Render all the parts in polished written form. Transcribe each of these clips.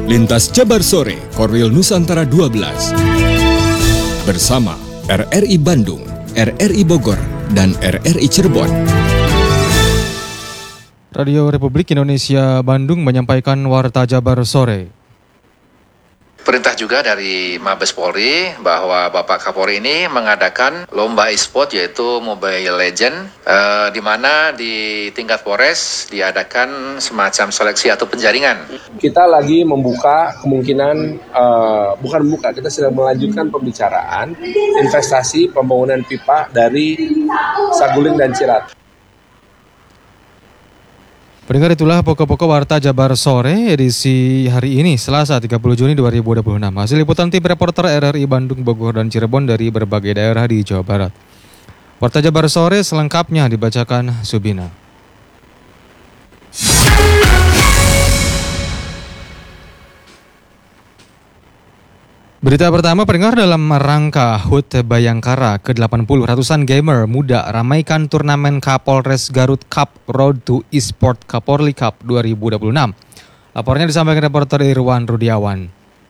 Lintas Jabar Sore, Korwil Nusantara 12. Bersama RRI Bandung, RRI Bogor, dan RRI Cirebon. Radio Republik Indonesia Bandung menyampaikan Warta Jabar Sore. Perintah juga dari Mabes Polri bahwa Bapak Kapolri ini mengadakan lomba e-sport yaitu Mobile Legend, di mana di tingkat Polres diadakan semacam seleksi atau penjaringan. Kita lagi membuka kemungkinan, kita sedang melanjutkan pembicaraan investasi pembangunan pipa dari Saguling dan Cirat. Pendengar, itulah pokok-pokok Warta Jabar Sore edisi hari ini, Selasa 30 Juni 2026. Hasil liputan tim reporter RRI Bandung, Bogor, dan Cirebon dari berbagai daerah di Jawa Barat. Warta Jabar Sore selengkapnya dibacakan Subina. Berita pertama, pendengar, dalam rangka HUT Bayangkara ke-80, ratusan gamer muda ramaikan turnamen Kapolres Garut Cup Road to Esport Kapolri Cup 2026. Laporannya disampaikan reporter Irwan Rudiawan.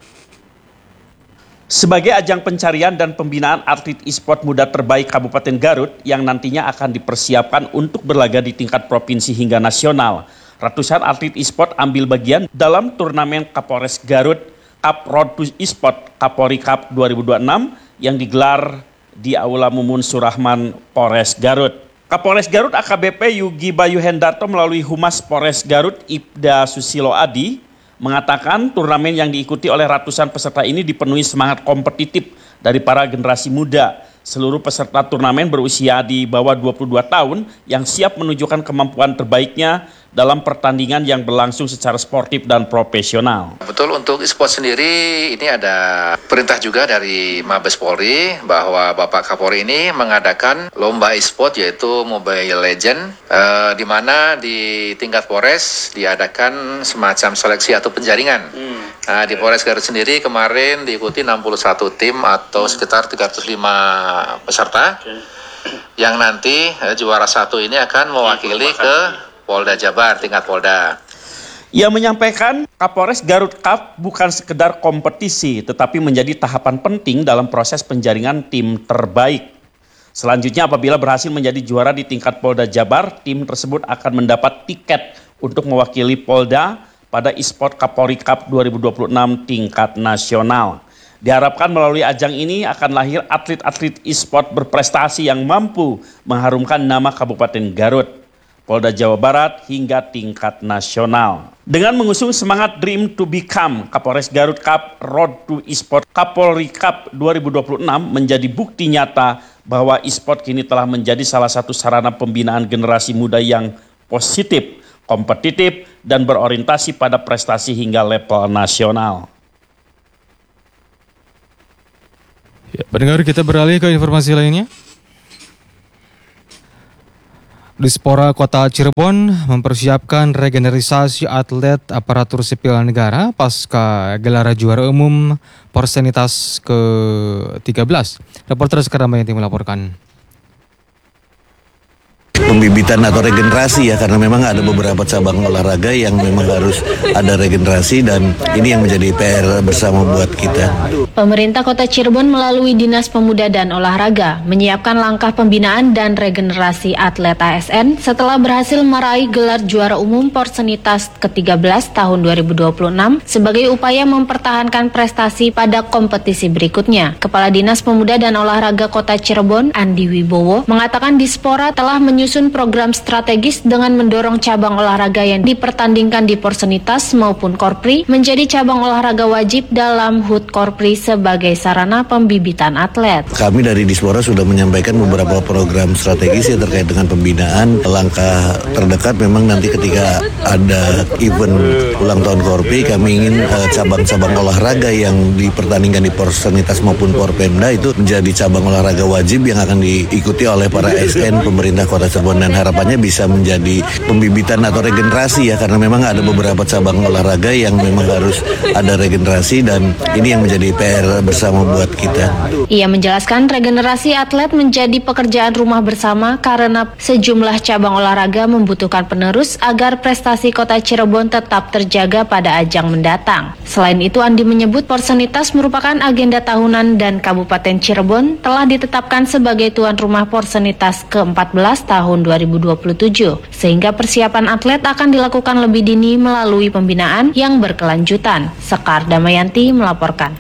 Sebagai ajang pencarian dan pembinaan atlet e-sport muda terbaik Kabupaten Garut yang nantinya akan dipersiapkan untuk berlaga di tingkat provinsi hingga nasional, ratusan atlet e-sport ambil bagian dalam turnamen Kapolres Garut Cup Road to Esport Kapolri Cup 2026 yang digelar di Aula Mumun Surahman, Polres Garut. Kapolres Garut AKBP Yugi Bayu Hendarto melalui Humas Polres Garut Ibda Susilo Adi mengatakan turnamen yang diikuti oleh ratusan peserta ini dipenuhi semangat kompetitif dari para generasi muda. Seluruh peserta turnamen berusia di bawah 22 tahun yang siap menunjukkan kemampuan terbaiknya dalam pertandingan yang berlangsung secara sportif dan profesional. Betul, untuk e-sport sendiri ini ada perintah juga dari Mabes Polri bahwa Bapak Kapolri ini mengadakan lomba e-sport yaitu Mobile Legend, di mana di tingkat Polres diadakan semacam seleksi atau penjaringan. Nah, di Polres Garut sendiri kemarin diikuti 61 tim atau sekitar 305 peserta yang nanti juara satu ini akan mewakili ke Polda Jabar, tingkat Polda. Ia menyampaikan Kapolres Garut Cup bukan sekedar kompetisi, tetapi menjadi tahapan penting dalam proses penjaringan tim terbaik. Selanjutnya, apabila berhasil menjadi juara di tingkat Polda Jabar, tim tersebut akan mendapat tiket untuk mewakili Polda pada e-sport Kapolri Cup 2026 tingkat nasional. Diharapkan melalui ajang ini akan lahir atlet-atlet e-sport berprestasi yang mampu mengharumkan nama Kabupaten Garut, Polda Jawa Barat hingga tingkat nasional. Dengan mengusung semangat Dream to Become, Kapolres Garut Cup Road to Esport Kapolri Cup 2026 menjadi bukti nyata bahwa e-sport kini telah menjadi salah satu sarana pembinaan generasi muda yang positif, kompetitif, dan berorientasi pada prestasi hingga level nasional. Ya, pendengar, kita beralih ke informasi lainnya. Dispora Kota Cirebon mempersiapkan regeneralisasi atlet aparatur sipil negara pasca gelaran juara umum Porsenitas ke-13. Reporter Sekar Damayanti melaporkan. Pembibitan atau regenerasi ya, karena memang ada beberapa cabang olahraga yang memang harus ada regenerasi dan ini yang menjadi PR bersama buat kita. Pemerintah Kota Cirebon melalui Dinas Pemuda dan Olahraga menyiapkan langkah pembinaan dan regenerasi atlet ASN setelah berhasil meraih gelar juara umum Porsenitas ke-13 tahun 2026 sebagai upaya mempertahankan prestasi pada kompetisi berikutnya. Kepala Dinas Pemuda dan Olahraga Kota Cirebon, Andi Wibowo, mengatakan Dispora telah menyusun program strategis dengan mendorong cabang olahraga yang dipertandingkan di Porsenitas maupun Korpri menjadi cabang olahraga wajib dalam HUT Korpri sebagai sarana pembibitan atlet. Kami dari Dispora sudah menyampaikan beberapa program strategis ya terkait dengan pembinaan. Langkah terdekat memang nanti ketika ada event ulang tahun Korpri, kami ingin cabang-cabang olahraga yang dipertandingkan di Porsenitas maupun Porpemda itu menjadi cabang olahraga wajib yang akan diikuti oleh para ASN pemerintah Kota Cirebon pengetahuan dan harapannya bisa menjadi pembibitan atau regenerasi ya, karena memang ada beberapa cabang olahraga yang memang harus ada regenerasi dan ini yang menjadi PR bersama buat kita. Ia menjelaskan regenerasi atlet menjadi pekerjaan rumah bersama karena sejumlah cabang olahraga membutuhkan penerus agar prestasi Kota Cirebon tetap terjaga pada ajang mendatang. Selain itu, Andi menyebut Porsenitas merupakan agenda tahunan dan Kabupaten Cirebon telah ditetapkan sebagai tuan rumah Porsenitas ke-14 tahun 2027, sehingga persiapan atlet akan dilakukan lebih dini melalui pembinaan yang berkelanjutan. Sekar Damayanti melaporkan.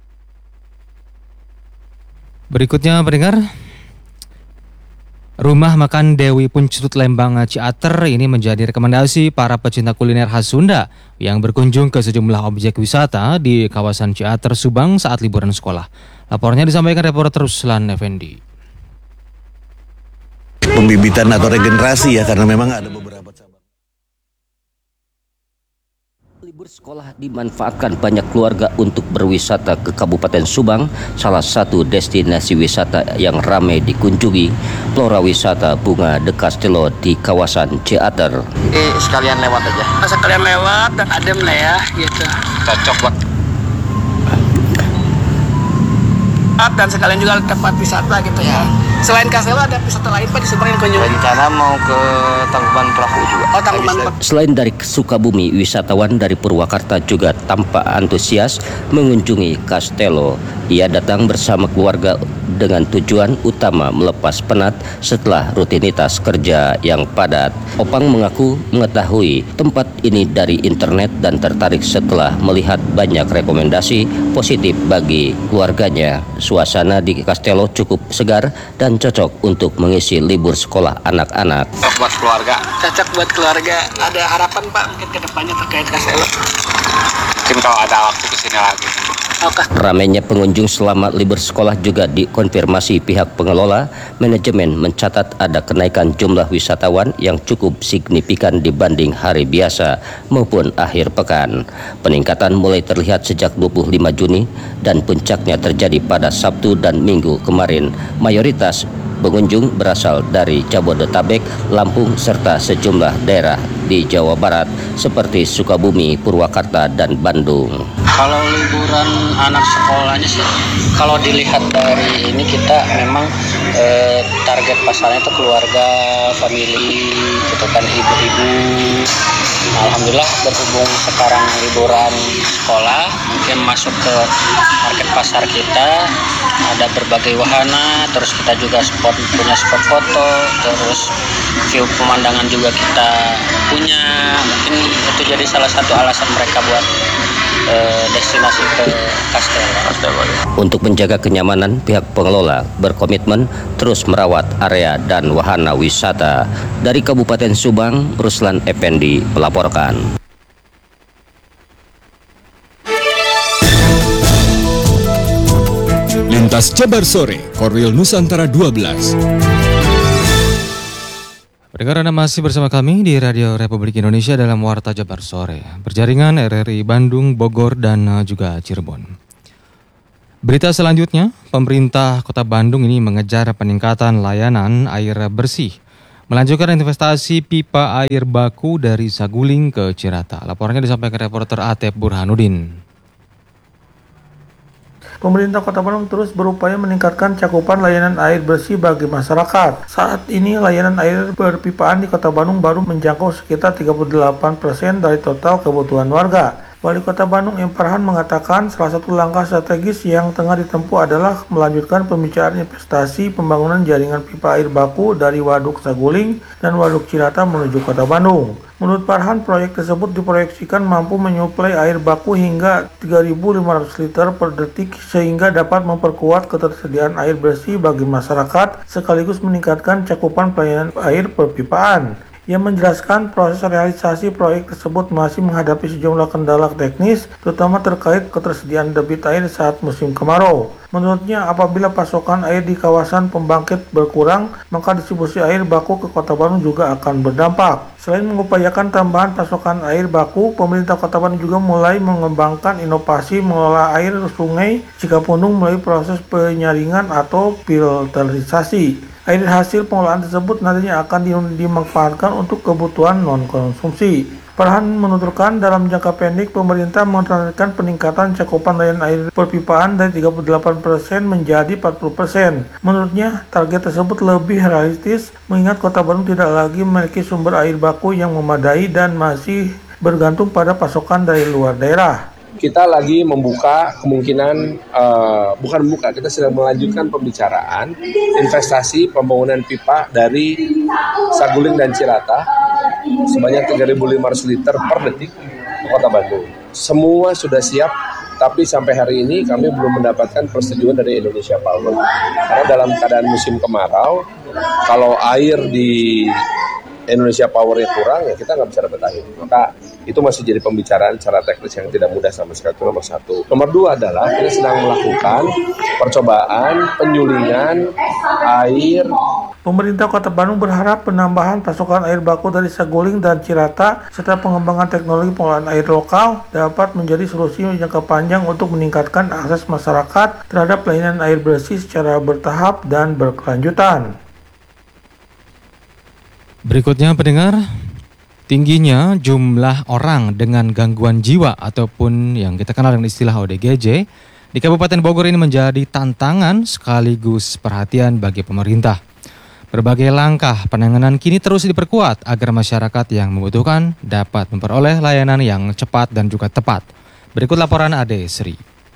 Berikutnya pendengar, Rumah Makan Dewi Punclut Lembang Ciater ini menjadi rekomendasi para pecinta kuliner khas Sunda yang berkunjung ke sejumlah objek wisata di kawasan Ciater, Subang saat liburan sekolah. Lapornya disampaikan reporter Ruslan Effendi. Pembibitan atau regenerasi ya, karena memang ada beberapa cabang. Libur sekolah dimanfaatkan banyak keluarga untuk berwisata ke Kabupaten Subang. Salah satu destinasi wisata yang ramai dikunjungi, Flora Wisata Bunga de Castello di kawasan Ciater. Sekalian lewat aja. Sekalian lewat dan adem lah ya, gitu. Cocok buat. Dan sekalian juga tempat wisata gitu ya. Selain Castello ada wisata lain Pak di Subang yang kunjungi? Rencana mau ke Tangkuban Perahu juga. Oh, Tangkuban Perahu. Selain dari Sukabumi, wisatawan dari Purwakarta juga tampak antusias mengunjungi Castello. Ia datang bersama keluarga dengan tujuan utama melepas penat setelah rutinitas kerja yang padat. Opang mengaku mengetahui tempat ini dari internet dan tertarik setelah melihat banyak rekomendasi positif bagi keluarganya. Suasana di Castello cukup segar dan cocok untuk mengisi libur sekolah anak-anak. Cocok buat keluarga. Cocok buat keluarga. Ada harapan Pak mungkin ke depannya terkait Castello? Mungkin kalau ada waktu kesini lagi. Ramainya pengunjung selama libur sekolah juga dikonfirmasi pihak pengelola. Manajemen mencatat ada kenaikan jumlah wisatawan yang cukup signifikan dibanding hari biasa maupun akhir pekan. Peningkatan mulai terlihat sejak 25 Juni dan puncaknya terjadi pada Sabtu dan Minggu kemarin. Mayoritas pengunjung berasal dari Jabodetabek, Lampung, serta sejumlah daerah di Jawa Barat seperti Sukabumi, Purwakarta, dan Bandung. Kalau liburan anak sekolahnya sih, kalau dilihat dari ini kita memang target pasarnya itu keluarga, family, gitu kan, ibu-ibu. Alhamdulillah berhubung sekarang liburan sekolah, mungkin masuk ke market pasar kita ada berbagai wahana, terus kita juga punya spot foto, terus view pemandangan juga kita punya. Mungkin itu jadi salah satu alasan mereka buat destinasi ke Castello. Untuk menjaga kenyamanan, pihak pengelola berkomitmen terus merawat area dan wahana wisata. Dari Kabupaten Subang, Ruslan Effendi melaporkan. Lintas Jabar Sore, Korwil Nusantara 12. Pendengar, Anda masih bersama kami di Radio Republik Indonesia dalam Warta Jabar Sore, berjaringan RRI Bandung, Bogor, dan juga Cirebon. Berita selanjutnya, pemerintah Kota Bandung ini mengejar peningkatan layanan air bersih, melanjutkan investasi pipa air baku dari Saguling ke Cirata. Laporannya disampaikan reporter Atep Burhanuddin. Pemerintah Kota Bandung terus berupaya meningkatkan cakupan layanan air bersih bagi masyarakat. Saat ini layanan air perpipaan di Kota Bandung baru menjangkau sekitar 38% dari total kebutuhan warga. Wali Kota Bandung M. Farhan mengatakan salah satu langkah strategis yang tengah ditempuh adalah melanjutkan pembicaraan investasi pembangunan jaringan pipa air baku dari Waduk Saguling dan Waduk Cirata menuju Kota Bandung. Menurut Farhan, proyek tersebut diproyeksikan mampu menyuplai air baku hingga 3.500 liter per detik sehingga dapat memperkuat ketersediaan air bersih bagi masyarakat sekaligus meningkatkan cakupan pelayanan air perpipaan. Ia menjelaskan proses realisasi proyek tersebut masih menghadapi sejumlah kendala teknis, terutama terkait ketersediaan debit air saat musim kemarau. Menurutnya, apabila pasokan air di kawasan pembangkit berkurang, maka distribusi air baku ke Kota Bandung juga akan berdampak. Selain mengupayakan tambahan pasokan air baku, pemerintah Kota Bandung juga mulai mengembangkan inovasi mengelola air sungai Cikapundung melalui proses penyaringan atau filterisasi. Air hasil pengolahan tersebut nantinya akan dimanfaatkan untuk kebutuhan non-konsumsi. Farhan menuturkan dalam jangka pendek pemerintah menargetkan peningkatan cakupan layanan air perpipaan dari 38% menjadi 40%. Menurutnya, target tersebut lebih realistis mengingat Kota Bandung tidak lagi memiliki sumber air baku yang memadai dan masih bergantung pada pasokan dari luar daerah. Kita lagi membuka kemungkinan, kita sedang melanjutkan pembicaraan investasi pembangunan pipa dari Saguling dan Cirata sebanyak 3.500 liter per detik ke Kota Bandung. Semua sudah siap, tapi sampai hari ini kami belum mendapatkan persetujuan dari Indonesia Power. Karena dalam keadaan musim kemarau, kalau air di Indonesia Power-nya kurang, ya kita nggak bisa dapat air. Maka itu masih jadi pembicaraan secara teknis yang tidak mudah sama sekali. Itu nomor satu. Nomor dua adalah kita sedang melakukan percobaan penyulingan air. Pemerintah Kota Bandung berharap penambahan pasokan air baku dari Saguling dan Cirata serta pengembangan teknologi pengolahan air lokal dapat menjadi solusi jangka panjang untuk meningkatkan akses masyarakat terhadap layanan air bersih secara bertahap dan berkelanjutan. Berikutnya pendengar, tingginya jumlah orang dengan gangguan jiwa ataupun yang kita kenal dengan istilah ODGJ di Kabupaten Bogor ini menjadi tantangan sekaligus perhatian bagi pemerintah. Berbagai langkah penanganan kini terus diperkuat agar masyarakat yang membutuhkan dapat memperoleh layanan yang cepat dan juga tepat. Berikut laporan Ade Sri.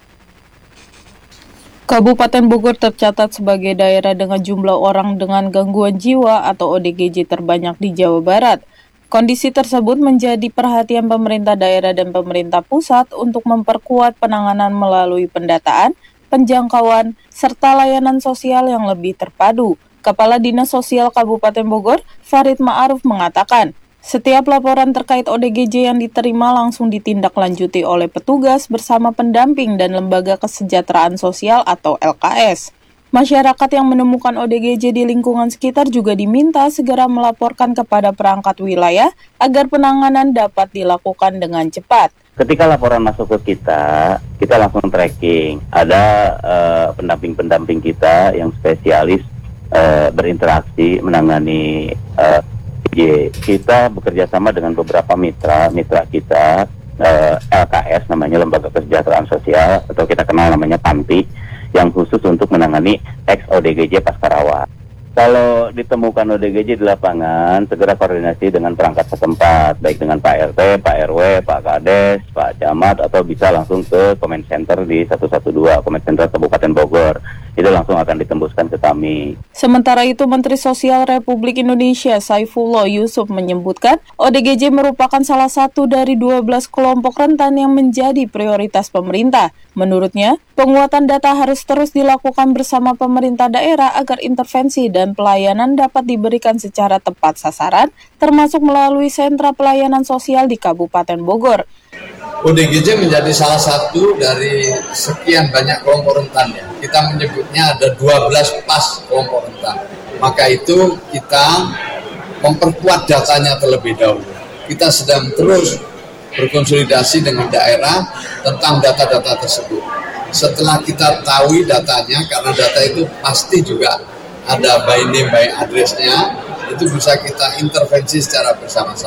Kabupaten Bogor tercatat sebagai daerah dengan jumlah orang dengan gangguan jiwa atau ODGJ terbanyak di Jawa Barat. Kondisi tersebut menjadi perhatian pemerintah daerah dan pemerintah pusat untuk memperkuat penanganan melalui pendataan, penjangkauan, serta layanan sosial yang lebih terpadu. Kepala Dinas Sosial Kabupaten Bogor, Farid Ma'aruf mengatakan, setiap laporan terkait ODGJ yang diterima langsung ditindaklanjuti oleh petugas bersama pendamping dan Lembaga Kesejahteraan Sosial atau LKS. Masyarakat yang menemukan ODGJ di lingkungan sekitar juga diminta segera melaporkan kepada perangkat wilayah agar penanganan dapat dilakukan dengan cepat. Ketika laporan masuk ke kita langsung tracking. Ada pendamping-pendamping kita yang spesialis berinteraksi menangani kita bekerja sama dengan beberapa mitra kita, LKS namanya Lembaga Kesejahteraan Sosial atau kita kenal namanya PANTI, yang khusus untuk menangani ex-ODGJ pasca rawat. Kalau ditemukan ODGJ di lapangan, segera koordinasi dengan perangkat setempat, baik dengan Pak RT, Pak RW, Pak Kades, Pak Camat, atau bisa langsung ke Comment Center di 112, Comment Center Kabupaten Bogor. Itu langsung akan ditembuskan ke kami. Sementara itu, Menteri Sosial Republik Indonesia Saifullah Yusuf menyebutkan ODGJ merupakan salah satu dari 12 kelompok rentan yang menjadi prioritas pemerintah. Menurutnya, penguatan data harus terus dilakukan bersama pemerintah daerah agar intervensi dan pelayanan dapat diberikan secara tepat sasaran, termasuk melalui sentra pelayanan sosial di Kabupaten Bogor. ODGJ menjadi salah satu dari sekian banyak kelompok rentan ya. Kita menyebutnya ada 12 pas kelompok rentan. Maka itu kita memperkuat datanya terlebih dahulu. Kita sedang terus berkonsolidasi dengan daerah tentang data-data tersebut. Setelah kita tahu datanya, karena data itu pasti juga ada by name, by address-nya, itu bisa kita intervensi secara bersama-sama.